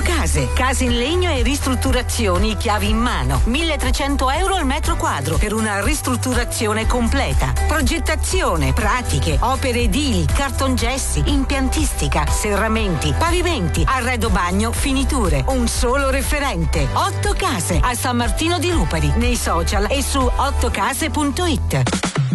Case, case in legno e ristrutturazioni chiavi in mano. 1.300 euro al metro quadro per una ristrutturazione completa. Progettazione, pratiche, opere edili, cartongessi, impiantistica, serramenti, pavimenti, arredo bagno, finiture. Un solo referente. 8 Case a San Martino di Lupari, nei social e su 8case.it.